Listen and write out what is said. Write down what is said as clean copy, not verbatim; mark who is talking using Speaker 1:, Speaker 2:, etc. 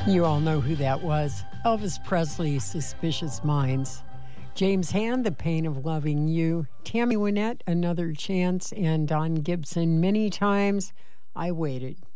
Speaker 1: You all know who that was. Elvis Presley, Suspicious Minds. James Hand, The Pain of Loving You. Tammy Wynette, Another Chance. And Don Gibson, Many Times I Waited.